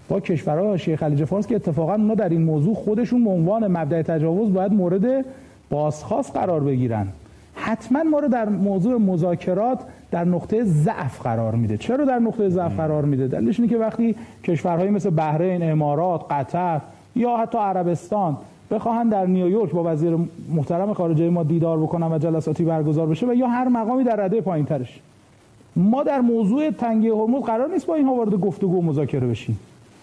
با کشورهای حاشیه خلیج فارس که اتفاقا اونا در این موضوع خودشون به عنوان مبدأ تجاوز باید مورد بازخواست قرار بگیرن. حتما ما رو در موضوع مذاکرات در نقطه ضعف قرار میده. چرا در نقطه ضعف قرار میده؟ دلیلش اینه که وقتی کشورهایی مثل بحرین، امارات، قطر یا حتی عربستان بخواهن در نیویورک با وزیر محترم خارجه ما دیدار بکنن و جلساتی برگزار بشه و یا هر مقامی در رده پایینترش، ما در موضوع تنگه هرمز قرار نیست با اینها وارد گفتگو و مذاکره بشیم.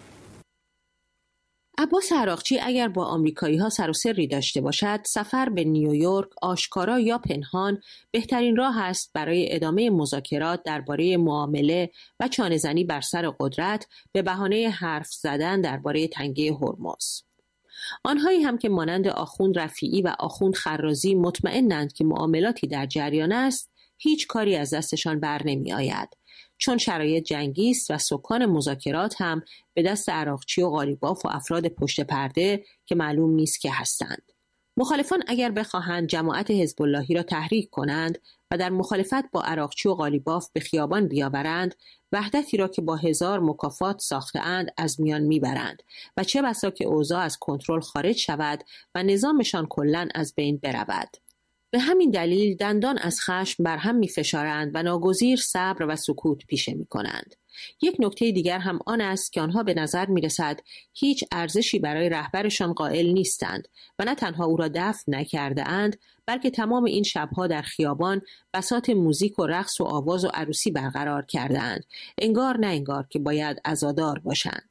عباس عراقچی اگر با آمریکایی‌ها سر و سری داشته باشد، سفر به نیویورک آشکارا یا پنهان بهترین راه است برای ادامه مذاکرات درباره معامله و چانه‌زنی بر سر قدرت به بهانه حرف زدن درباره تنگه هرمز. آنهایی هم که مانند آخوند رفیعی و آخوند خرازی مطمئنند که معاملاتی در جریان است، هیچ کاری از دستشان بر نمی آید. چون شرایط جنگی است و سکان مذاکرات هم به دست عراقچی و قالیباف و افراد پشت پرده که معلوم نیست که هستند. مخالفان اگر بخواهند جماعت حزب اللهی را تحریک کنند و در مخالفت با عراقچی و قالیباف به خیابان بیاورند، وحدتی را که با 1000 مکافات ساخته‌اند از میان میبرند و چه بسا که اوضاع از کنترل خارج شود و نظامشان کلاً از بین برود. به همین دلیل دندان از خشم بر هم می‌فشارند و ناگزیر صبر و سکوت پیشه می‌کنند. یک نکته دیگر هم آن است که آنها به نظر می‌رسد هیچ ارزشی برای رهبرشان قائل نیستند و نه تنها او را دفن نکرده اند، بلکه تمام این شب‌ها در خیابان بساط موزیک و رقص و آواز و عروسی برقرار کرده‌اند. انگار نه انگار که باید عزادار باشند.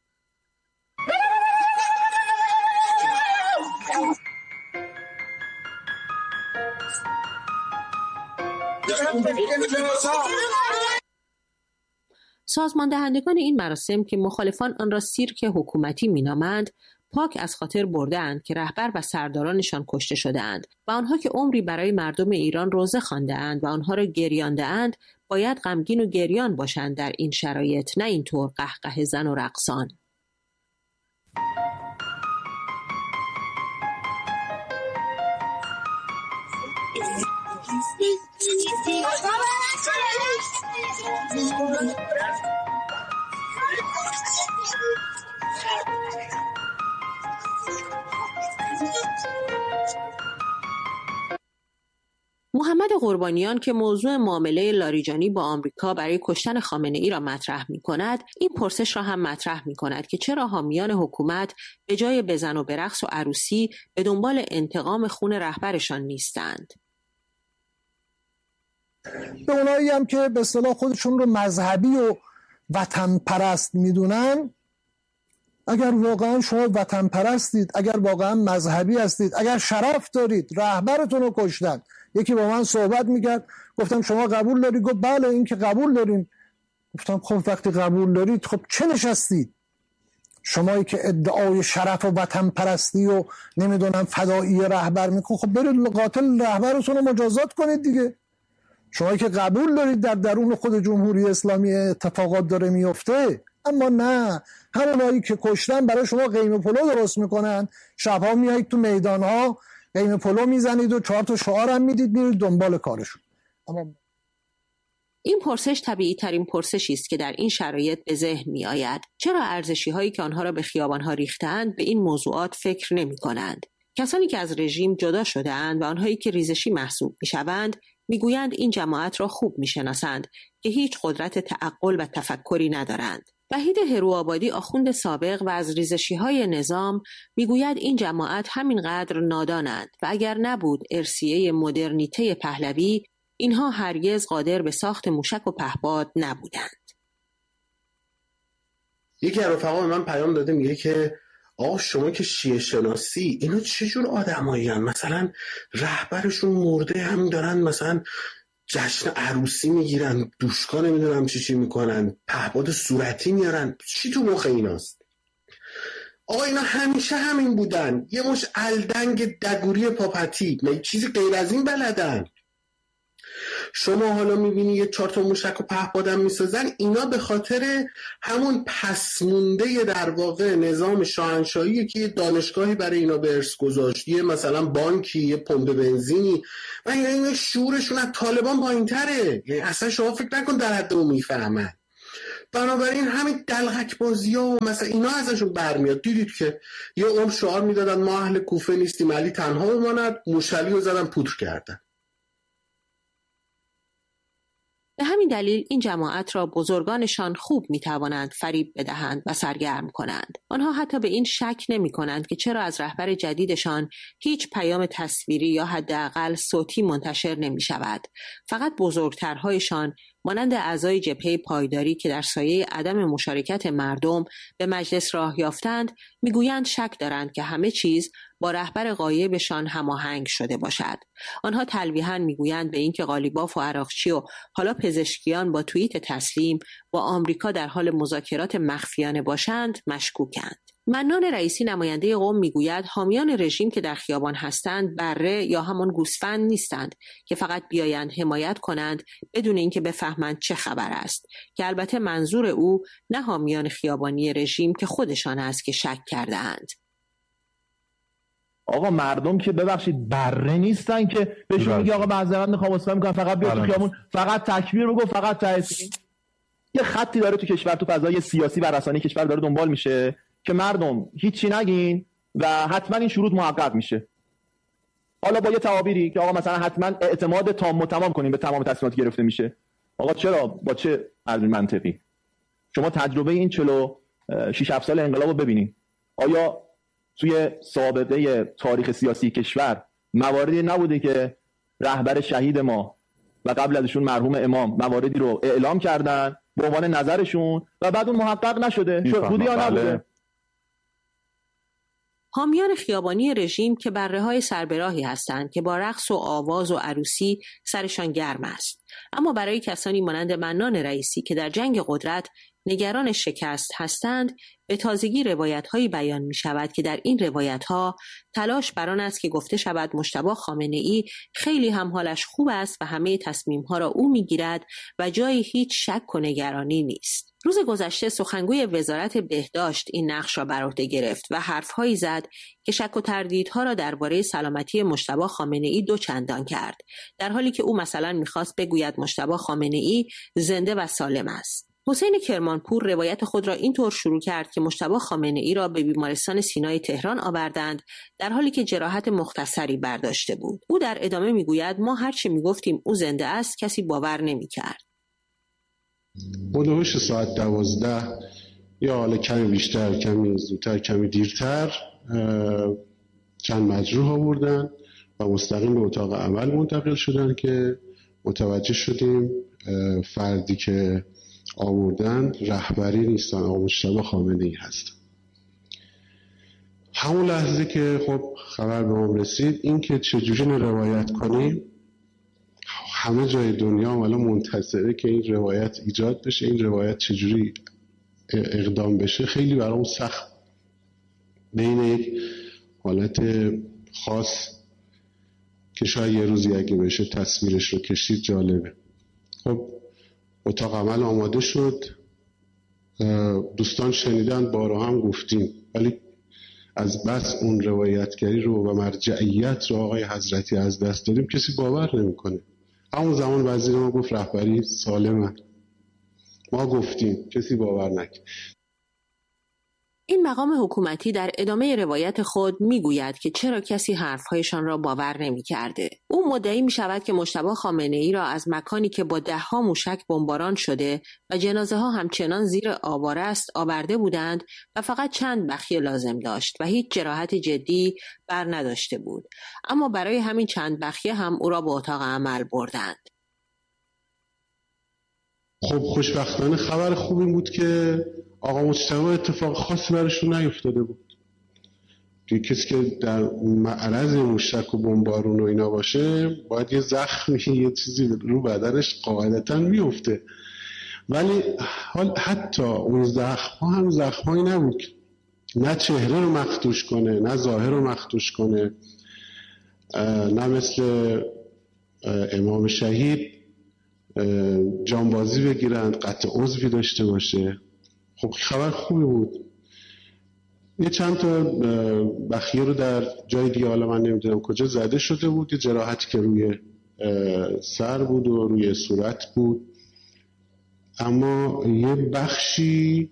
سازماندهندگان این مراسم که مخالفان آن را سیرک حکومتی مینامند، پاک از خاطر برده‌اند که رهبر و سردارانشان کشته شده‌اند و آنها که عمری برای مردم ایران روزه خوانده‌اند و آنها را گریانده‌اند، باید غمگین و گریان باشند در این شرایط، نه اینطور قهقه زن و رقصان. محمد قربانیان که موضوع معامله لاریجانی با آمریکا برای کشتن خامنه‌ای را مطرح می‌کند، این پرسش را هم مطرح می‌کند که چرا حامیان حکومت به جای بزن و برقص و عروسی به دنبال انتقام خون رهبرشان نیستند. به اونایی هم که به اصطلاح خودشون رو مذهبی و وطن پرست میدونن، اگر واقعا شما وطن پرستید، اگر واقعا مذهبی هستید، اگر شرف دارید، رهبرتون رو کشتن. یکی با من صحبت میکرد، گفتم شما قبول داری؟ گفت بله این که قبول داریم. گفتم خب وقتی قبول دارید خب چه نشستید؟ شمایی که ادعای شرف و وطن پرستی و نمیدونم فدایی رهبر میکنید، خب برید قاتل رهبرتون رو مجازات کنید دیگه. شمایی که قبول دارید در درون خود جمهوری اسلامی اتفاقات داره میفته، اما نه، همونایی که کشتن برای شما قیم پلو درست میکنن، شبها میایید تو میدانها قیم پلو میزنید و 4 تا شعار هم میدید، میرید دنبال کارشون. اما این پرسش طبیعی ترین پرسشی است که در این شرایط به ذهن می آید. چرا ارزشی هایی که آنها را به خیابانها ریختند به این موضوعات فکر نمی کنند؟ کسانی که از رژیم جدا شده اند و آنهایی که ریزشی محسوب می شوند میگویند این جماعت را خوب میشناسند که هیچ قدرت تعقل و تفکری ندارند. وحید هروآبادی آخوند سابق و از ریزشی‌های نظام میگوید این جماعت همینقدر نادانند و اگر نبود ارثیه مدرنیته پهلوی، اینها هرگز قادر به ساخت موشک و پهپاد نبودند. یکی از رفقا به من پیام داده، میگه که آقا شما که شیعه شناسی، اینا چجور آدمایی هن؟ مثلا رهبرشون مرده، هم دارن مثلا جشن عروسی میگیرن، دوشکا نمیدونم چی میکنن، پهپاد صورتی میارن، چی تو مخ ایناست؟ آقا اینا همیشه همین بودن، یه مش الدنگ دگوری پاپتی، چیزی غیر از این بلدن. شما حالا میبینی یه 4 تا موشک و پهپادم میسازن، اینا به خاطر همون پسمونده در واقع نظام شاهنشاهی که یه دانشگاهی برای اینا به ارث گذاشت، یه مثلا بانکی، یه پمپ بنزینی، و اینا شعورشون از طالبان پایین‌تره. یعنی اصلا شما فکر نکن در حد اون میفهمن. بنابراین همین دلغک بازی ها و مثلا اینا ازشون برمیاد. دیدید که یه عمر شعار میدادن ما اهل کوفه نیستیم، علی تنها بماند، موشعلی رو زدن پودر کردن. به همین دلیل این جماعت را بزرگانشان خوب میتوانند فریب بدهند و سرگرم کنند. آنها حتی به این شک نمی کنند که چرا از رهبر جدیدشان هیچ پیام تصویری یا حداقل صوتی منتشر نمی شود. فقط بزرگترهایشان مانند اعضای جبهه پایداری که در سایه عدم مشارکت مردم به مجلس راه یافتند میگویند شک دارند که همه چیز با رهبر غایبشان هماهنگ شده باشد. آنها تلویحاً میگویند به اینکه قالیباف و عراقچی و حالا پزشکیان با توییت تسلیم با آمریکا در حال مذاکرات مخفیانه باشند مشکوکند. منان رئیسی نماینده قم میگوید حامیان رژیم که در خیابان هستند بره یا همان گوسفند نیستند که فقط بیایند حمایت کنند بدون اینکه بفهمند چه خبر است، که البته منظور او نه حامیان خیابانی رژیم که خودشان است که شک کرده‌اند. آقا مردم که ببخشید بره نیستن که بهشون میگه آقا معذرت میخوام اصلا میکنم فقط بیا تو خیابون فقط تکبیر بگو فقط تحسین. یه خطی داره تو کشور، تو فضای سیاسی و رسانه‌ای کشور داره دنبال میشه که مردم هیچی نگین و حتما این شروط محقق میشه. حالا با یه تعابیری که آقا مثلا حتما اعتماد تام و تمام کنیم به تمام تصمیماتی گرفته میشه. آقا چرا؟ با چه منطقی؟ شما تجربه این 46 سال انقلاب رو ببینید. آیا توی سابقه تاریخ سیاسی کشور مواردی نبوده که رهبر شهید ما و قبل ازشون مرحوم امام مواردی رو اعلام کردن به عنوان نظرشون و بعد اون محقق نشده؟ بوده یا نبوده؟ حامیان خیابانی رژیم که بره‌های سربراهی هستند که با رقص و آواز و عروسی سرشان گرم است، اما برای کسانی مانند منان رئیسی که در جنگ قدرت نگران شکست هستند به تازگی روایت‌هایی بیان می‌شود که در این روایت‌ها تلاش بر آن است که گفته شود مجتبی خامنه‌ای خیلی هم حالش خوب است و همه تصمیم‌ها را او می‌گیرد و جای هیچ شک و نگرانی نیست. روز گذشته سخنگوی وزارت بهداشت این نقش را بر عهده گرفت و حرف‌هایی زد که شک و تردیدها را درباره سلامتی مجتبی خامنه‌ای دوچندان کرد، در حالی که او مثلا می‌خواست بگوید مجتبی خامنه‌ای زنده و سالم است. حسین کرمانپور روایت خود را اینطور شروع کرد که مجتبی خامنه‌ای را به بیمارستان سینای تهران آوردند در حالی که جراحت مختصری برداشته بود. او در ادامه میگوید ما هرچی میگفتیم او زنده است کسی باور نمی‌کرد. هلوش ساعت 12 یا حالا کمی بیشتر کمی زودتر کمی دیرتر چند مجروح آوردن و مستقیم به اتاق عمل منتقل شدن که متوجه شدیم فردی که آوردن رهبری نیستن، آقا مجتبی خامنه‌ای هستن. همون لحظه که خب خبر به ما رسید این که چجوری روایت کنیم، همه جای دنیا حالا منتظره که این روایت ایجاد بشه، این روایت چجوری اقدام بشه. خیلی برام سخت بین یک حالت خاص که شاید یه روزی اگه بشه تصویرش رو کشید جالبه. خب اتاق عمل آماده شد، دوستان شنیدن، بارها هم گفتیم، ولی از بس اون روایتگری رو و مرجعیت رو آقای حضرتی از دست دادیم کسی باور نمیکنه. همون زمان وزیر ما گفت رهبری سالمه، ما گفتیم کسی باور نکرد. این مقام حکومتی در ادامه روایت خود میگوید که چرا کسی حرفهایشان را باور نمی‌کرده. او مدعی می‌شود که مجتبی خامنه‌ای را از مکانی که با ده‌ها موشک بمباران شده و جنازه ها همچنان زیر آواره است آورده بودند و فقط چند بخیه لازم داشت و هیچ جراحت جدی بر نداشته بود، اما برای همین چند بخیه هم او را به اتاق عمل بردند. خب خوشبختانه خبر خوبی بود که آقا مجتبی اتفاق خاصی براشون نیفتاده بود. کسی که در معرض موشک و بمبارون و اینا باشه باید یه زخمی یه چیزی رو بدنش قاعدتا میفته، ولی حتی اون زخم هم زخمایی نبود، نه چهره رو مخدوش کنه نه ظاهر رو مخدوش کنه، نه مثل امام شهید جانبازی بگیرند قطع عضوی داشته باشه. خب خبر خوبی بود. یه چند تا بخیه رو در جای دیگه حالا من نمیدونم کجا زده شده بود، یه جراحتی که روی سر بود و روی صورت بود. اما یه بخشی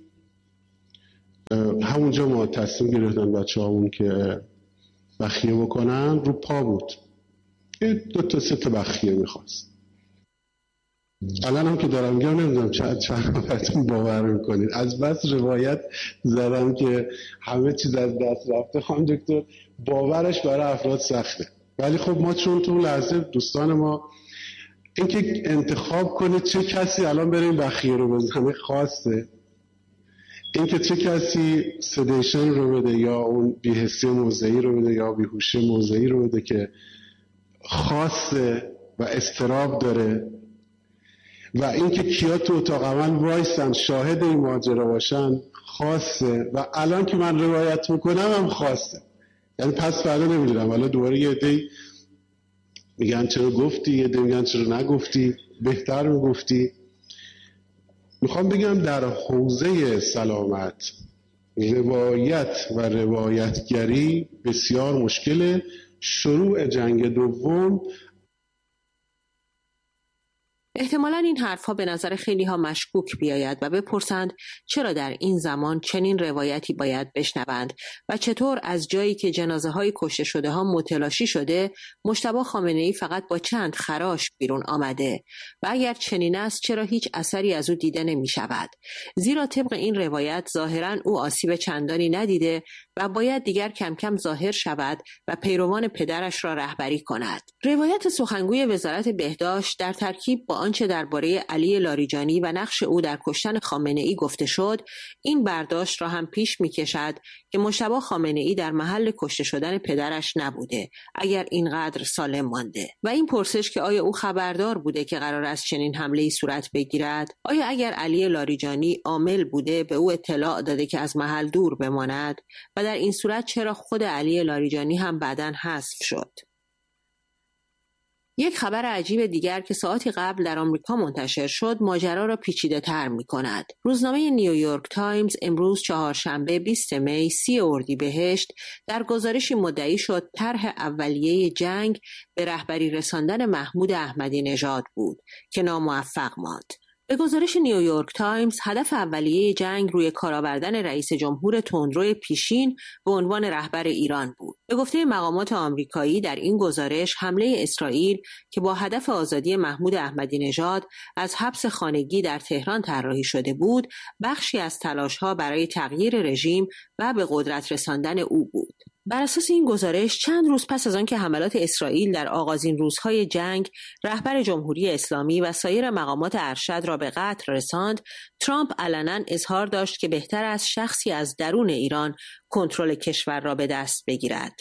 همونجا ما تصمیم گرفتن بچه هامون که بخیه بکنن رو پا بود، یه 2 تا 3 تا بخیه میخواست. الان هم که دارم میگم نمیدونم چند نفرتون باور میکنید، از بس روایت زدم که همه چیز از دست رفته. خانم دکتر باورش برای افراد سخته، ولی خب ما چون تو لحظه دوستان ما اینکه انتخاب کنه چه کسی الان بره این بخیه رو بزنه خواسته، اینکه چه کسی سدیشن رو بده یا اون بی‌حسی موضعی رو بده یا بیهوشی موضعی رو بده که خاصه و اضطراب داره، و اینکه کیا تو اتاق عمل وایسن شاهد این ماجرا باشن خاصه، و الان که من روایت میکنم هم خاصه. یعنی پس فردا نمیدونم، حالا دوباره یه عده میگن چرا گفتی، یه عده میگن چرا نگفتی، بهتر میگفتی. میخوام بگم در حوزه سلامت روایت و روایتگری بسیار مشکله. شروع جنگ دوم احتمالاً این حرفها به نظر خیلی ها مشکوک بیاید و بپرسند چرا در این زمان چنین روایتی باید بشنوند و چطور از جایی که جنازه های کشته شده ها متلاشی شده، مجتبی خامنه‌ای فقط با چند خراش بیرون آمده و اگر چنین است چرا هیچ اثری از او دیده نمی شود؟ زیرا طبق این روایت ظاهراً او آسیب چندانی ندیده و باید دیگر کم کم ظاهر شود و پیروان پدرش را رهبری کند. روایت سخنگوی وزارت بهداشت در ترکیب با آنچه درباره علی لاریجانی و نقش او در کشتن خامنه‌ای گفته شد، این برداشت را هم پیش می‌کشد که مجتبی خامنه‌ای در محل کشته شدن پدرش نبوده اگر اینقدر سالم مانده. و این پرسش که آیا او خبردار بوده که قرار است چنین حمله‌ای صورت بگیرد؟ آیا اگر علی لاریجانی عامل بوده به او اطلاع داده که از محل دور بماند؟ و در این صورت چرا خود علی لاریجانی هم بعداً حذف شد؟ یک خبر عجیب دیگر که ساعتی قبل در آمریکا منتشر شد ماجرا را پیچیده تر می کند. روزنامه نیویورک تایمز امروز چهارشنبه 20 می 30 اردیبهشت در گزارشی مدعی شد طرح اولیه جنگ به رهبری رساندن محمود احمدی نژاد بود که ناموفق ماند. به گزارش نیویورک تایمز هدف اولیه جنگ روی کار آوردن رئیس جمهور تندرو پیشین به عنوان رهبر ایران بود. به گفته مقامات آمریکایی در این گزارش حمله اسرائیل که با هدف آزادی محمود احمدی نژاد از حبس خانگی در تهران طراحی شده بود، بخشی از تلاش‌ها برای تغییر رژیم و به قدرت رساندن او بود. بر اساس این گزارش چند روز پس از آنکه حملات اسرائیل در آغازین روزهای جنگ رهبر جمهوری اسلامی و سایر مقامات ارشد را به قتل رساند، ترامپ علنا اظهار داشت که بهتر است شخصی از درون ایران کنترل کشور را به دست بگیرد.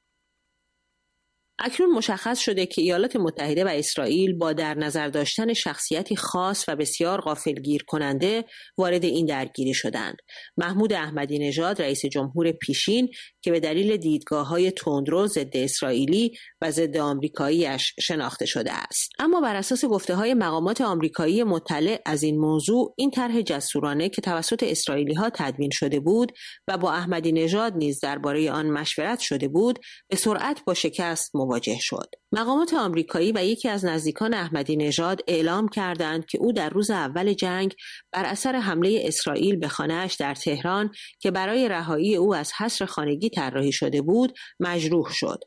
اکنون مشخص شده که ایالات متحده و اسرائیل با در نظر داشتن شخصیتی خاص و بسیار غافلگیر کننده وارد این درگیری شدند. محمود احمدی نژاد رئیس جمهور پیشین که به دلیل دیدگاه‌های تندرو ضد اسرائیلی و ضد آمریکایی‌اش شناخته شده است. اما بر اساس گفته‌های مقامات آمریکایی مطلع از این موضوع، این طرح جسورانه که توسط اسرائیلی‌ها تدوین شده بود و با احمدی نژاد نیز درباره آن مشورت شده بود، به سرعت با شکست مواجه شد. مقامات آمریکایی و یکی از نزدیکان احمدی نژاد اعلام کردند که او در روز اول جنگ بر اثر حمله اسرائیل به خانه‌اش در تهران که برای رهایی او از حصر خانگی طراحی شده بود، مجروح شد.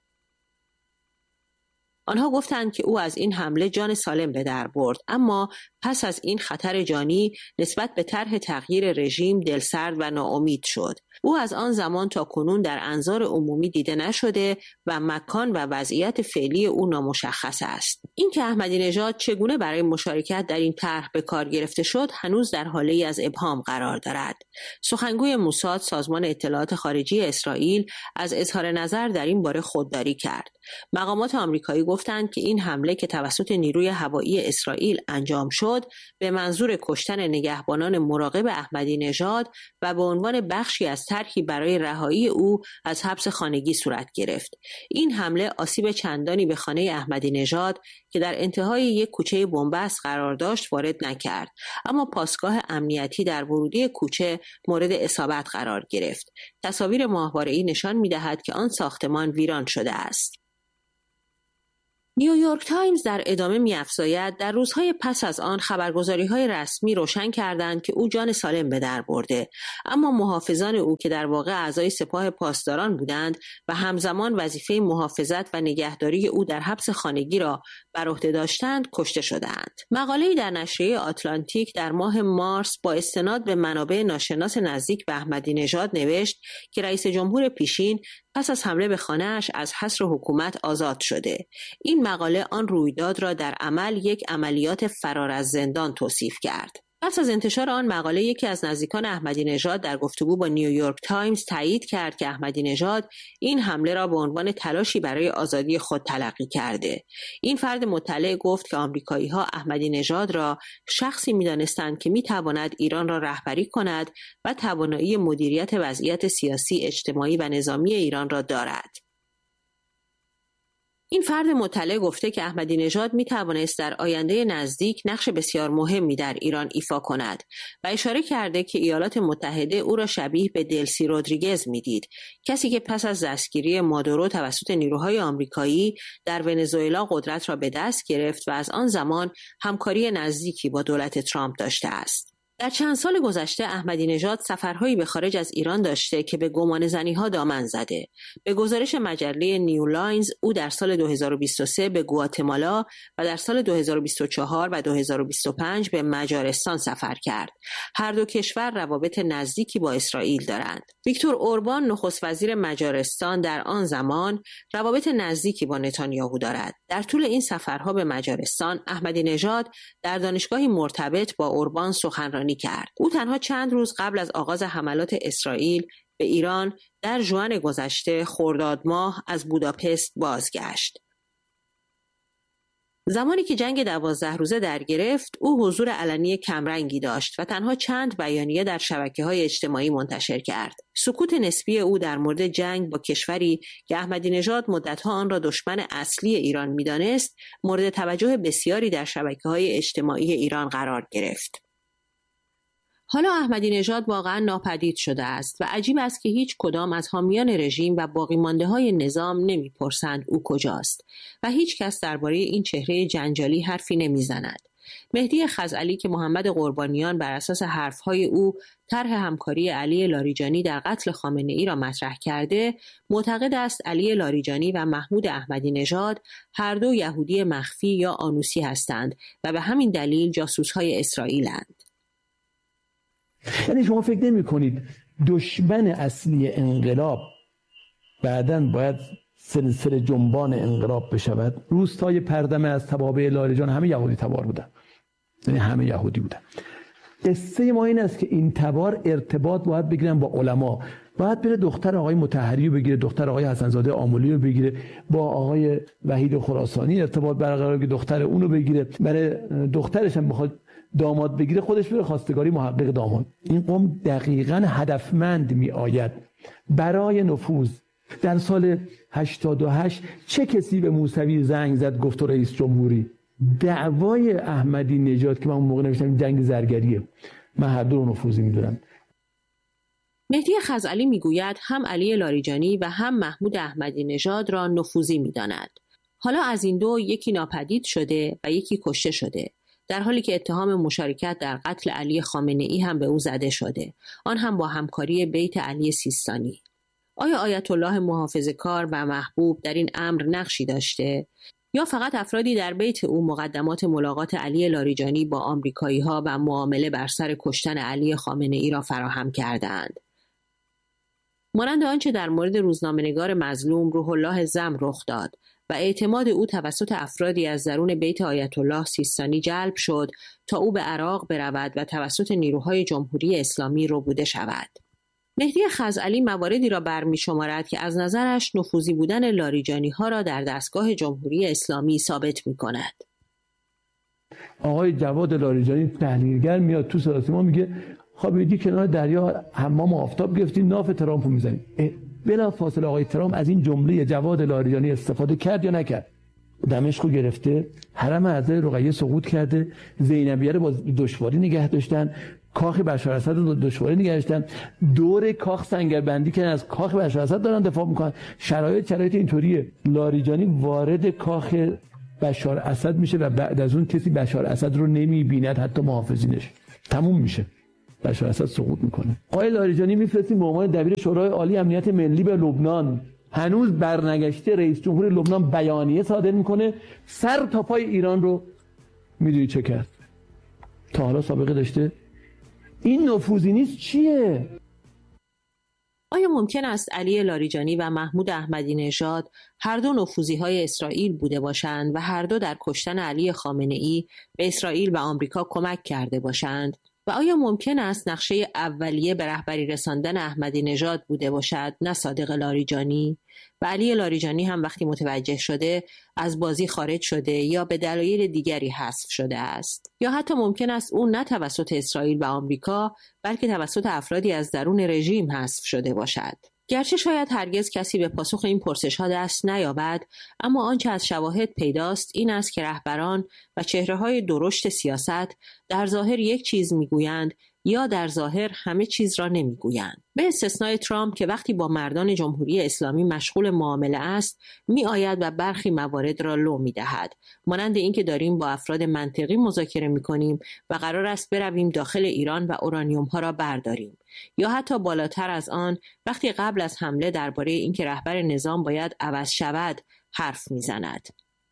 آنها گفتند که او از این حمله جان سالم به در برد، اما پس از این خطر جانی نسبت به طرح تغییر رژیم دلسرد و ناامید شد. او از آن زمان تا کنون در انظار عمومی دیده نشده و مکان و وضعیت فعلی او نامشخص است. اینکه احمدی نژاد چگونه برای مشارکت در این طرح به کار گرفته شد هنوز در حاله از ابهام قرار دارد. سخنگوی موساد، سازمان اطلاعات خارجی اسرائیل، از اظهار نظر در این باره خودداری کرد. مقامات آمریکایی گفتند که این حمله که توسط نیروی هوایی اسرائیل انجام شد به منظور کشتن نگهبانان مراقب احمدی نژاد و به عنوان بخشی از طرحی برای رهایی او از حبس خانگی صورت گرفت. این حمله آسیب چندانی به خانه احمدی نژاد که در انتهای یک کوچه بنبست قرار داشت وارد نکرد، اما پاسگاه امنیتی در ورودی کوچه مورد اصابت قرار گرفت. تصاویر ماهواره‌ای نشان می‌دهد که آن ساختمان ویران شده است. نیویورک تایمز در ادامه می‌افزاید در روزهای پس از آن خبرگزاری‌های رسمی روشن کردند که او جان سالم به در برده، اما محافظان او که در واقع اعضای سپاه پاسداران بودند و همزمان وظیفه محافظت و نگهداری او در حبس خانگی را بر عهده داشتند کشته شدند. مقاله‌ای در نشریه آتلانتیک در ماه مارس با استناد به منابع ناشناس نزدیک به احمدی نژاد نوشت که رئیس جمهور پیشین پس از حمله به خانه‌اش از حصر حکومت آزاد شده. این مقاله آن رویداد را در عمل یک عملیات فرار از زندان توصیف کرد. پس از انتشار آن مقاله یکی از نزدیکان احمدی نژاد در گفتگو با نیویورک تایمز تایید کرد که احمدی نژاد این حمله را به عنوان تلاشی برای آزادی خود تلقی کرده. این فرد مطلع گفت که آمریکایی‌ها احمدی نژاد را شخصی می‌دانستند که می‌تواند ایران را رهبری کند و توانایی مدیریت وضعیت سیاسی، اجتماعی و نظامی ایران را دارد. این فرد مطلع گفته که احمدی نژاد می توانست در آینده نزدیک نقش بسیار مهمی در ایران ایفا کند و اشاره کرده که ایالات متحده او را شبیه به دلسی رودریگز می دید، کسی که پس از دستگیری مادورو توسط نیروهای آمریکایی در ونزوئلا قدرت را به دست گرفت و از آن زمان همکاری نزدیکی با دولت ترامپ داشته است. در چند سال گذشته احمدی نژاد سفرهایی به خارج از ایران داشته که به گمانه‌زنی‌ها دامن زده. به گزارش مجله نیو لاینز او در سال 2023 به گواتمالا و در سال 2024 و 2025 به مجارستان سفر کرد. هر دو کشور روابط نزدیکی با اسرائیل دارند. ویکتور اوربان نخست وزیر مجارستان در آن زمان روابط نزدیکی با نتانیاهو دارد. در طول این سفرها به مجارستان احمدی نژاد در دانشگاهی مرتبط با اوربان سخنرانی کرد. او تنها چند روز قبل از آغاز حملات اسرائیل به ایران در ژوئن گذشته خرداد ماه از بوداپست بازگشت. زمانی که جنگ 12 روزه در گرفت، او حضور علنی کمرنگی داشت و تنها چند بیانیه در شبکه‌های اجتماعی منتشر کرد. سکوت نسبی او در مورد جنگ با کشوری که احمدی نژاد مدت‌ها آن را دشمن اصلی ایران می‌دانست، مورد توجه بسیاری در شبکه‌های اجتماعی ایران قرار گرفت. حالا احمدی نژاد واقعا ناپدید شده است و عجیب است که هیچ کدام از حامیان رژیم و باقی مانده های نظام نمیپرسند او کجاست و هیچ کس درباره این چهره جنجالی حرفی نمیزند. مهدی خزعلی که محمد قربانیان بر اساس حرفهای او طرح همکاری علی لاریجانی در قتل خامنه‌ای را مطرح کرده، معتقد است علی لاریجانی و محمود احمدی نژاد هر دو یهودی مخفی یا آنوسی هستند و به همین دلیل جاسوس‌های اسرائیل‌اند. یعنی شما فکر نمی کنید دشمن اصلی انقلاب بعداً باید سلسله جنبان انقلاب بشود؟ روستای پردمه از توابع لاریجان همه یهودی تبار بودن، یعنی همه یهودی بودن. قصه ما این است که این تبار ارتباط باید بگیرن با علما، باید بره دختر آقای مطهری رو بگیره، دختر آقای حسنزاده آملی رو بگیره، با آقای وحید خراسانی ارتباط برقرار کنه، دختر اون رو بگیره، برای دخترش هم بخواد داماد بگیره خودش بره خواستگاری محقق داماد. این قوم دقیقاً هدفمند می آید برای نفوذ. در سال 88 چه کسی به موسوی زنگ زد گفت رئیس جمهوری؟ دعوای احمدی نژاد که من اون موقع نوشتم جنگ زرگریه. من هر دو نفوذی میدونم. مهدی خزعلی میگوید هم علی لاریجانی و هم محمود احمدی نژاد را نفوذی میداند. حالا از این دو یکی ناپدید شده و یکی کشته شده، در حالی که اتهام مشارکت در قتل علی خامنه‌ای هم به او زده شده، آن هم با همکاری بیت علی سیستانی. آیا آیت الله محافظه‌کار و محبوب در این امر نقشی داشته یا فقط افرادی در بیت او مقدمات ملاقات علی لاریجانی با آمریکایی‌ها و معامله بر سر کشتن علی خامنه‌ای را فراهم کردند؟ مانند آنچه در مورد روزنامه‌نگار مظلوم روح الله زم رخ داد و اعتماد او توسط افرادی از درون بیت آیت الله سیستانی جلب شد تا او به عراق برود و توسط نیروهای جمهوری اسلامی ربوده شود. مهدی خزعلی مواردی را برمی‌شمارد که از نظرش نفوذی بودن لاریجانی‌ها را در دستگاه جمهوری اسلامی ثابت می‌کند. آقای جواد لاریجانی تحلیلگر میاد تو صدا میگه خوابیدی کنار دریا حمام آفتاب گرفتی ناف ترامپو میزنی. بلا فاصله آقای ترامپ از این جمله جواد لاریجانی استفاده کرد یا نکرد؟ دمشقو گرفته، حرم اعضای رقیه سقوط کرده، زینبیه رو با دشواری نگه داشتن، کاخ بشار اسد رو دشواری نگه داشتن، دور کاخ سنگربندی کردن، از کاخ بشار اسد دارن دفاع میکنن. شرایط اینطوریه. لاریجانی وارد کاخ بشار اسد میشه و بعد از اون کسی بشار اسد رو نمیبیند، حتی محافظینش. تموم میشه، بشار اسد سقوط میکنه. آقای لاریجانی میفرستیم به عنوان دبیر شورای عالی امنیت ملی به لبنان، هنوز برنگشته رئیس جمهور لبنان بیانیه صادر میکنه سر تا پای ایران رو میدونی چه کرد؟ تا حالا سابقه داشته؟ این نفوذی نیست چیه؟ آیا ممکن است علی لاریجانی و محمود احمدی نژاد هر دو نفوذی‌های اسرائیل بوده باشند و هر دو در کشتن علی خامنه‌ای به اسرائیل و آمریکا کمک کرده باشند؟ و آیا ممکن است نقشه اولیه به رهبری رساندن احمدی نژاد بوده باشد نه صادق لاریجانی؟ و علی لاریجانی هم وقتی متوجه شده از بازی خارج شده یا به دلایل دیگری حذف شده است؟ یا حتی ممکن است او نه توسط اسرائیل و آمریکا بلکه توسط افرادی از درون رژیم حذف شده باشد؟ گرچه شاید هرگز کسی به پاسخ این پرسش‌ها دست نیابد، اما آنچه از شواهد پیداست این است که رهبران و چهره‌های درشت سیاست در ظاهر یک چیز میگویند یا در ظاهر همه چیز را نمیگویند. به استثنای ترامپ که وقتی با مردان جمهوری اسلامی مشغول معامله است میآید و برخی موارد را لو میدهد، مانند اینکه داریم با افراد منطقی مذاکره میکنیم و قرار است برویم داخل ایران و اورانیوم ها را برداریم، یا حتی بالاتر از آن وقتی قبل از حمله درباره اینکه رهبر نظام باید عوض شود حرف میزند.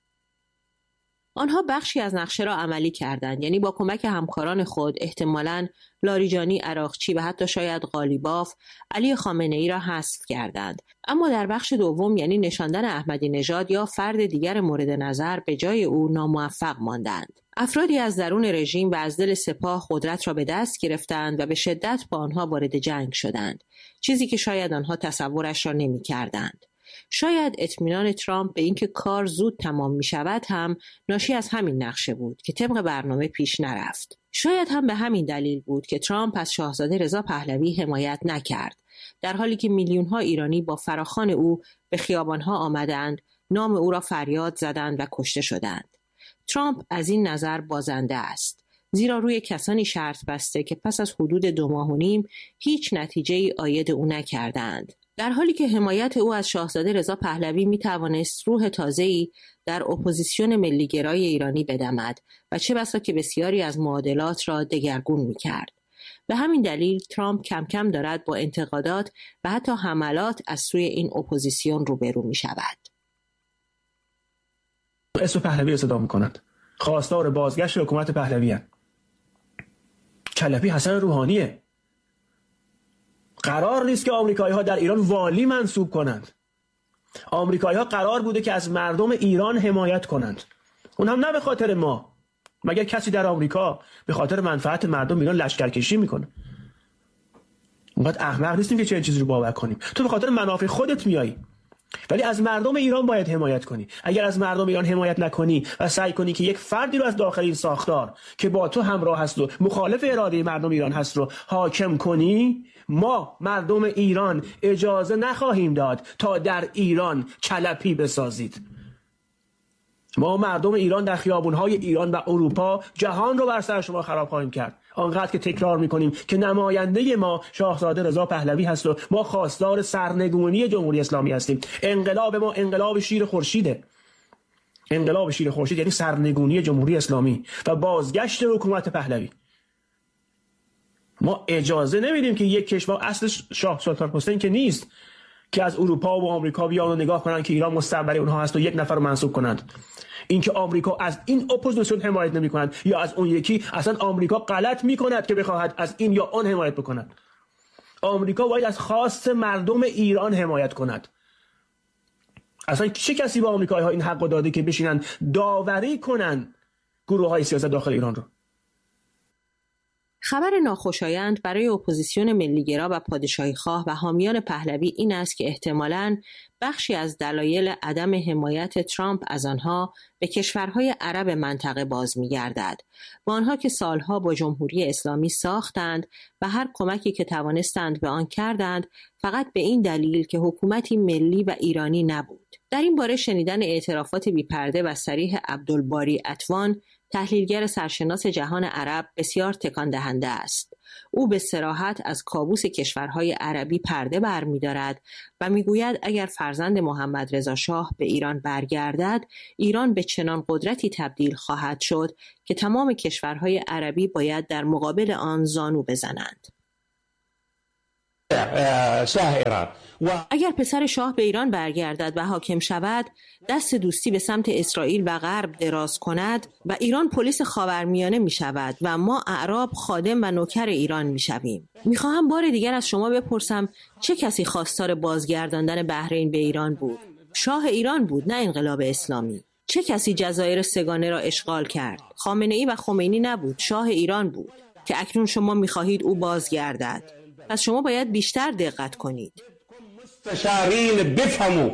آنها بخشی از نقشه را عملی کردند، یعنی با کمک همکاران خود احتمالاً لاریجانی، عراقچی و حتی شاید قالیباف علی خامنه‌ای را حذف کردند. اما در بخش دوم، یعنی نشاندن احمدی نژاد یا فرد دیگر مورد نظر، به جای او ناموفق ماندند. افرادی از درون رژیم و از دل سپاه قدرت را به دست گرفتند و به شدت با آنها وارد جنگ شدند، چیزی که شاید آنها تصورش را نمی‌کردند. شاید اطمینان ترامپ به اینکه کار زود تمام می شود هم ناشی از همین نقشه بود که طبق برنامه پیش نرفت. شاید هم به همین دلیل بود که ترامپ از شاهزاده رضا پهلوی حمایت نکرد، در حالی که میلیون‌ها ایرانی با فراخوان او به خیابان‌ها آمدند، نام او را فریاد زدند و کشته شدند. ترامپ از این نظر بازنده است، زیرا روی کسانی شرط بسته که پس از حدود 2.5 ماه هیچ نتیجه‌ای عاید او نکردند. در حالی که حمایت او از شاهزاده رضا پهلوی می توانست روح تازه‌ای در اپوزیسیون ملیگرای ایرانی بدمد و چه بسا که بسیاری از معادلات را دگرگون می کرد. به همین دلیل ترامپ کم کم دارد با انتقادات و حتی حملات از سوی این اپوزیسیون روبرو می شود. اسم پهلوی صدا می کنند. خواستار بازگشت حکومت پهلوی هستند. چلپی حسن روحانیه. قرار نیست که آمریکایی‌ها در ایران والی منصوب کنند. آمریکایی‌ها قرار بوده که از مردم ایران حمایت کنند. اون هم نه به خاطر ما. مگر کسی در آمریکا به خاطر منفعت مردم ایران لشکرکشی میکنه؟ اونقدر احمق نیستیم که چنین چیزی رو باور کنیم. تو به خاطر منافع خودت میایی، ولی از مردم ایران باید حمایت کنی. اگر از مردم ایران حمایت نکنی و سعی کنی که یک فردی رو از داخل این ساختار که با تو همراه هست و مخالف اراده مردم ایران هست رو حاکم کنی، ما مردم ایران اجازه نخواهیم داد تا در ایران چلپی بسازید. ما مردم ایران در خیابون‌های ایران و اروپا جهان رو بر سر شما خراب خواهیم کرد. آنقدر که تکرار می‌کنیم که نماینده ما شاهزاده رضا پهلوی هست و ما خواستار سرنگونی جمهوری اسلامی هستیم. انقلاب ما انقلاب شیر خورشیده. انقلاب شیر خورشید یعنی سرنگونی جمهوری اسلامی و بازگشت حکومت پهلوی. ما اجازه نمیدیم که یک کشور، اصل شاه سلطان حسین که نیست که از اروپا و آمریکا بیان و نگاه کنن که ایران مستعمره اونها هست و یک نفر رو منصوب کنند. اینکه آمریکا از این اپوزیسیون حمایت نمی‌کند یا از اون یکی، اصلا آمریکا غلط می‌کند که بخواهد از این یا آن حمایت بکند. آمریکا باید از خواست مردم ایران حمایت کند. اصلا چه کسی به آمریکایی‌ها این حق داده که بشینن داوری کنن گروه‌های سیاسی داخل ایران رو؟ خبر ناخوشایند برای اپوزیسیون ملیگرا و پادشاهی‌خواه و حامیان پهلوی این است که احتمالاً بخشی از دلایل عدم حمایت ترامپ از آنها به کشورهای عرب منطقه باز می‌گردد، با آنها که سالها با جمهوری اسلامی ساختند و هر کمکی که توانستند به آن کردند فقط به این دلیل که حکومتی ملی و ایرانی نبود. در این باره شنیدن اعترافات بی‌پرده و صریح عبدالباری عطوان، تحلیلگر سرشناس جهان عرب، بسیار تکان دهنده است. او به صراحت از کابوس کشورهای عربی پرده برمی‌دارد و میگوید اگر فرزند محمد رضا شاه به ایران برگردد، ایران به چنان قدرتی تبدیل خواهد شد که تمام کشورهای عربی باید در مقابل آن زانو بزنند. شاه ایران اگر پسر شاه به ایران برگردد و حاکم شود، دست دوستی به سمت اسرائیل و غرب دراز کند و ایران پلیس خاورمیانه می شود و ما اعراب خادم و نوکر ایران می شویم. می خواهم بار دیگر از شما بپرسم چه کسی خواستار بازگرداندن بحرین به ایران بود؟ شاه ایران بود، نه انقلاب اسلامی. چه کسی جزایر سگانه را اشغال کرد؟ خامنه‌ای و خمینی نبود، شاه ایران بود که اکنون شما می خواهید او بازگردد. پس شما باید بیشتر دقت کنید. مستشارین بفهمو.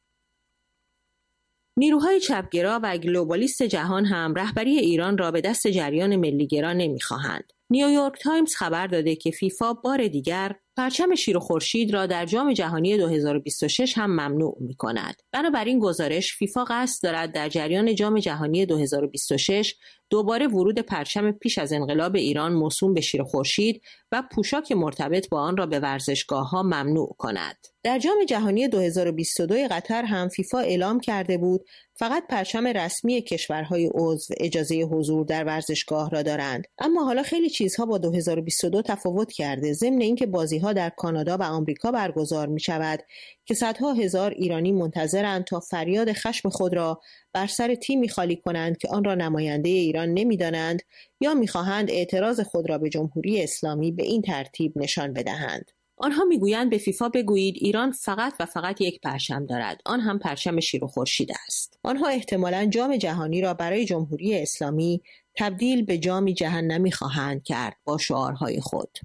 نیروهای چپگرا و گلوبالیست جهان هم رهبری ایران را به دست جریان ملیگرا نمی‌خواهند. نیویورک تایمز خبر داده که فیفا بار دیگر پرچم شیر و خورشید را در جام جهانی 2026 هم ممنوع می‌کند. بنابراین گزارش فیفا قصد دارد در جریان جام جهانی 2026 دوباره ورود پرچم پیش از انقلاب ایران موسوم به شیر و خورشید و پوشاک مرتبط با آن را به ورزشگاه‌ها ممنوع کند. در جام جهانی 2022 قطر هم فیفا اعلام کرده بود فقط پرچم رسمی کشورهای عضو اجازه حضور در ورزشگاه را دارند. اما حالا خیلی چیزها با 2022 تفاوت کرده. ضمن اینکه بازی‌ها در کانادا و آمریکا برگزار می‌شود که صدها هزار ایرانی منتظرند تا فریاد خشم خود را بر سر تیمی خالی کنند که آن را نماینده ایران نمی‌دانند یا می‌خواهند اعتراض خود را به جمهوری اسلامی به این ترتیب نشان بدهند. آنها میگویند به فیفا بگویید ایران فقط و فقط یک پرچم دارد، آن هم پرچم شیر و خورشید است. آنها احتمالاً جام جهانی را برای جمهوری اسلامی تبدیل به جامی جهنمی خواهند کرد با شعارهای خود.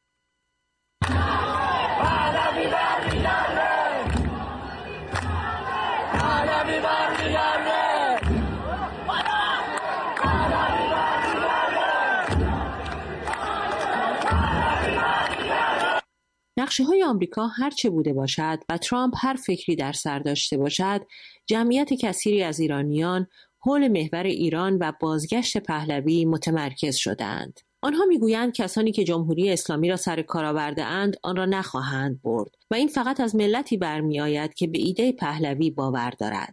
نقشه‌های آمریکا هر چه بوده باشد و ترامپ هر فکری در سر داشته باشد، جمعیت کثیری از ایرانیان حول محور ایران و بازگشت پهلوی متمرکز شدند. آنها میگویند کسانی که جمهوری اسلامی را سر کار آورده‌اند آن را نخواهند برد و این فقط از ملتی برمی‌آید که به ایده پهلوی باور دارد.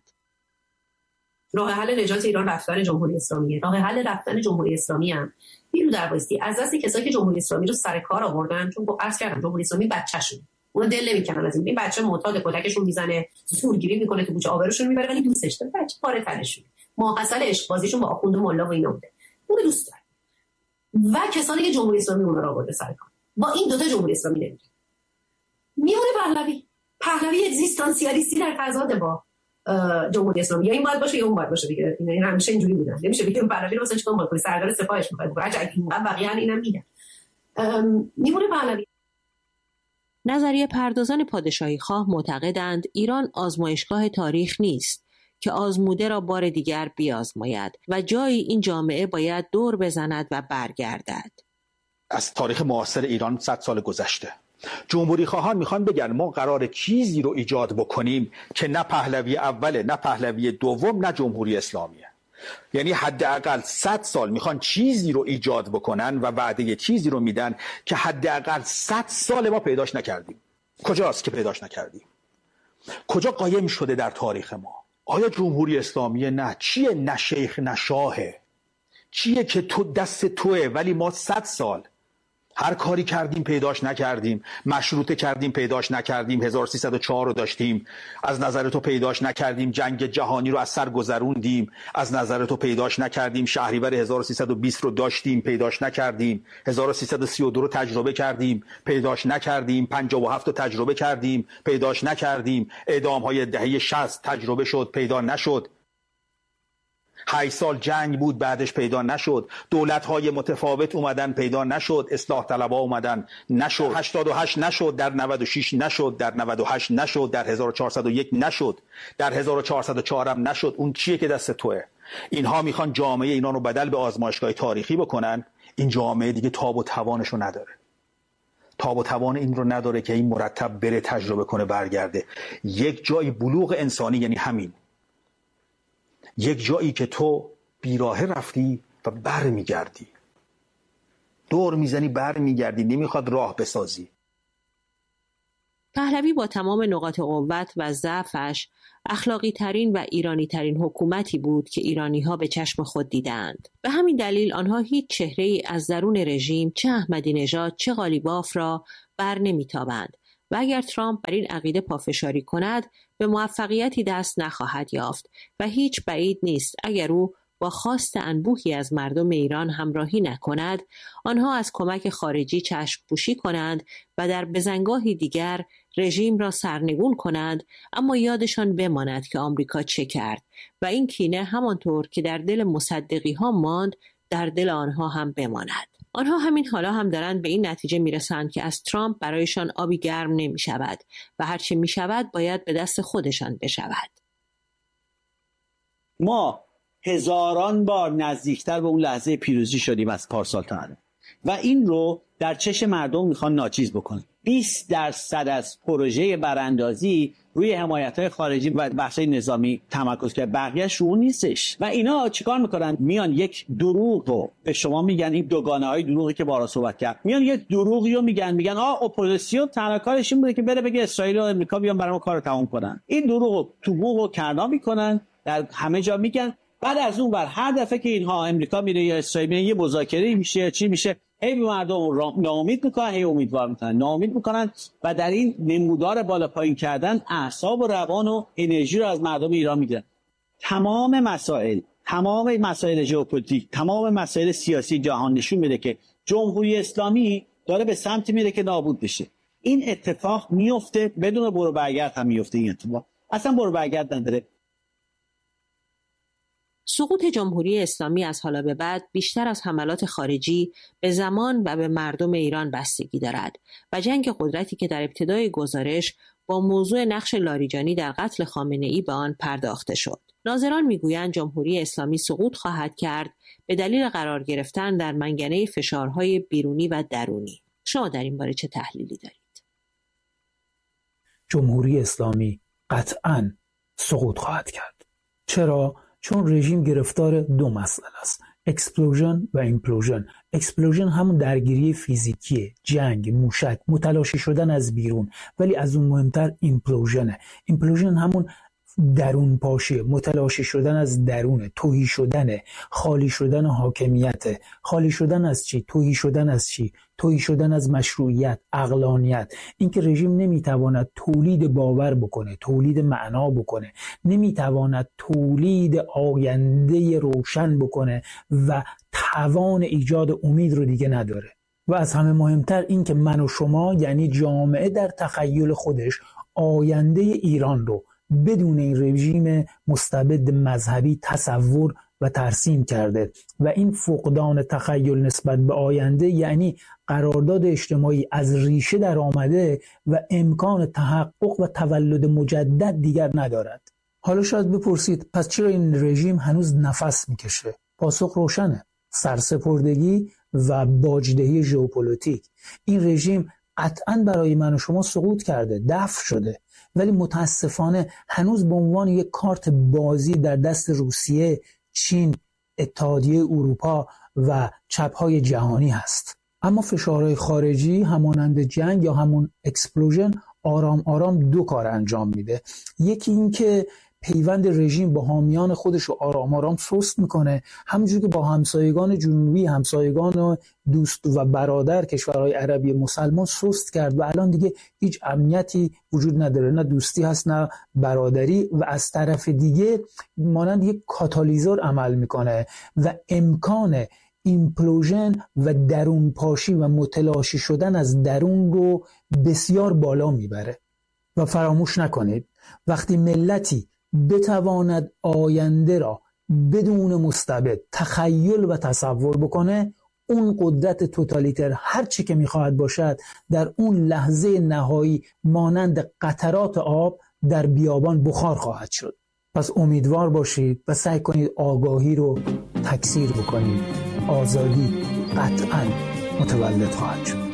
راه حل نجات ایران رفتن جمهوری اسلامی، راه حل رفتن جمهوری اسلامی هم بیرو در بایستی از دست کسایی که جمهوری اسلامی رو سر کار آوردن، چون عرض کردم جمهوری اسلامی بچه‌شون، اونا دل نمی‌کنن از این بچه معتاد کتکشون میزنه، زورگیری میکنه، تو گوش آبروشون میبره، ولی دوستش داره، بچه پاره تنشون، ماحصل عشق بازیشون با آخوند و ملا و اینا بوده، اون دوست داره. و کسانی که جمهوری اسلامی اونا رو آورده سر کار، با این دوتا جمهوری اسلامی نمیره. میمونه پهلوی اگزیستانسیالیستی در تضاد با جمهوری اسلامی، یا این باید باشه یا اون باید باشه دیگه. اینا همیشه اینجوری بودن، نمیشه بگیم پهلوی واسه چیکار می‌کنه، سردار سپاهش می‌خواد بگه اینقدر بقیه اینم میگن. میمونه پهلوی. نظریه پردازان پادشاهی خواه معتقدند ایران آزمایشگاه تاریخ نیست که آزموده را بار دیگر بیازماید و جایی این جامعه باید دور بزند و برگردد. از تاریخ معاصر ایران 100 سال گذشته. جمهوری خواهان میخوان بگن ما قرار چیزی رو ایجاد بکنیم که نه پهلوی اوله، نه پهلوی دوم، نه جمهوری اسلامیه. یعنی حداقل 100 سال میخوان چیزی رو ایجاد بکنن و وعده چیزی رو میدن که حداقل 100 سال ما پیداش نکردیم. کجاست که پیداش نکردیم؟ کجا قایم شده در تاریخ ما؟ آیا جمهوری اسلامی؟ نه. چیه؟ نه شیخ نه شاهه. چیه که تو دست توه ولی ما 100 سال هر کاری کردیم پیداش نکردیم، مشروطه کردیم پیداش نکردیم، 1304 رو داشتیم، از نظر تو پیداش نکردیم، جنگ جهانی رو از سر گذروندیم، از نظر تو پیداش نکردیم، شهریور 1320 رو داشتیم پیداش نکردیم، 1332 رو تجربه کردیم پیداش نکردیم، 57 رو تجربه کردیم پیداش نکردیم، اعدام‌های دهه 60 تجربه شد پیدا نشد، 8 سال جنگ بود بعدش پیدا نشد، دولت‌های متفاوت اومدن پیدا نشد، اصلاح طلبها اومدن نشد، 88 نشد، در 96 نشد، در 98 نشد، در 1401 نشد، در 1404 هم نشد. اون چیه که دست توه؟ اینها میخوان جامعه اینا رو بدل به آزمایشگاه تاریخی بکنن. این جامعه دیگه تاب و توانشو نداره، تاب و توان این رو نداره که این مرتب بره تجربه کنه برگرده. یک جایی بلوغ انسانی یعنی همین، یک جایی که تو بیراهه رفتی و بر میگردی، دور میزنی بر میگردی، نمیخواد راه بسازی. پهلوی با تمام نقاط قوت و ضعفش اخلاقی ترین و ایرانی ترین حکومتی بود که ایرانی ها به چشم خود دیدند. به همین دلیل آنها هیچ چهره ای از درون رژیم، چه احمدی نژاد چه قالیباف را بر نمیتابند و اگر ترامپ بر این عقیده پافشاری کند به موفقیتی دست نخواهد یافت و هیچ بعید نیست اگر او با خواست انبوهی از مردم ایران همراهی نکند، آنها از کمک خارجی چشم پوشی کنند و در بزنگاهی دیگر رژیم را سرنگون کنند، اما یادشان بماند که آمریکا چه کرد و این کینه همانطور که در دل مصدقی ها ماند در دل آنها هم بماند. آنها همین حالا هم دارند به این نتیجه میرسند که از ترامپ برایشان آبی گرم نمی شود و هرچی می شود باید به دست خودشان بشود. ما هزاران بار نزدیکتر به اون لحظه پیروزی شدیم از پارسال تا الان و این رو در چشم مردم میخوان ناچیز بکنن. 20% از پروژه براندازی روی حمایت‌های خارجی و بحث‌های نظامی تمرکز کرد، بقیه‌اش رو نیستش. و اینا چیکار میکنن؟ میان یک دروغ رو به شما میگن، این دوگانه‌های دروغی که بارا صحبت کرد، میان یک دروغی رو میگن اپوزیسیون تنها کارش این بوده که بره بگه اسرائیل و امریکا بیان برام کارو تمام کنن. این دروغ رو تو بوق و کرنا میکنن، در همه جا میگن. بعد از اون بر هر دفعه که اینها امریکا میره یا اسرائیل میره یه مذاکره میشه، چی میشه، هی مردم ناامید میکنن، هی امیدوار میکنن، ناامید میکنن و در این نمودار بالا پایین کردن اعصاب و روان و انرژی رو از مردم ایران میگیرن. تمام مسائل ژئوپلیتیک، تمام مسائل سیاسی جهان نشون میده که جمهوری اسلامی داره به سمتی میره که نابود بشه. این اتفاق میفته بدون برو برگرد، هم میفته. این اتفاق اصلا برو برگرد نداره. سقوط جمهوری اسلامی از حالا به بعد بیشتر از حملات خارجی به زمان و به مردم ایران بستگی دارد و جنگ قدرتی که در ابتدای گزارش با موضوع نقش لاریجانی در قتل خامنه‌ای به آن پرداخته شد. ناظران میگویند جمهوری اسلامی سقوط خواهد کرد به دلیل قرار گرفتن در منگنه فشارهای بیرونی و درونی. شما در این باره چه تحلیلی دارید؟ جمهوری اسلامی قطعاً سقوط خواهد کرد. چرا؟ چون رژیم گرفتار دو مسئله است: اکسپلوژن و ایمپلوژن. اکسپلوژن همون درگیری فیزیکیه، جنگ، موشک، متلاشی شدن از بیرون، ولی از اون مهمتر ایمپلوژنه. ایمپلوژن همون درون پاشی، متلاشی شدن از درونه، تهی شدن، خالی شدن حاکمیت. خالی شدن از چی؟ تهی شدن از چی؟ تهی شدن از مشروعیت، عقلانیت. اینکه رژیم نمیتواند تولید باور بکنه، تولید معنا بکنه، نمیتواند تولید آینده روشن بکنه و توان ایجاد امید رو دیگه نداره. و از همه مهمتر این که من و شما، یعنی جامعه، در تخیل خودش آینده ایران رو بدون این رژیم مستبد مذهبی تصور و ترسیم کرده و این فقدان تخیل نسبت به آینده یعنی قرارداد اجتماعی از ریشه در آمده و امکان تحقق و تولد مجدد دیگر ندارد. حالا شاید بپرسید پس چرا این رژیم هنوز نفس میکشه؟ پاسخ روشنه: سرسپردگی و باجدهی ژئوپلیتیک. این رژیم قطعاً برای من و شما سقوط کرده، دفع شده، ولی متاسفانه هنوز به عنوان یک کارت بازی در دست روسیه، چین، اتحادیه اروپا و چپ‌های جهانی هست. اما فشارهای خارجی همانند جنگ یا همون اکسپلوژن آرام آرام دو کار انجام میده. یکی این که پیوند رژیم با حامیان خودش رو آرام آرام سست میکنه، همونجوری که با همسایگان جنوبی، همسایگان دوست و برادر کشورهای عربی مسلمان سست کرد و الان دیگه هیچ امنیتی وجود نداره، نه دوستی هست نه برادری، و از طرف دیگه مانند یک کاتالیزور عمل میکنه و امکان ایمپلوژن و درون پاشی و متلاشی شدن از درون رو بسیار بالا میبره. و فراموش نکنید وقتی ملتی بتواند آینده را بدون مستبد تخیل و تصور بکنه، اون قدرت توتالیتر هر چی که میخواهد باشد در اون لحظه نهایی مانند قطرات آب در بیابان بخار خواهد شد. پس امیدوار باشید و سعی کنید آگاهی رو تکثیر بکنید. آزادی قطعاً متولد خواهد شد.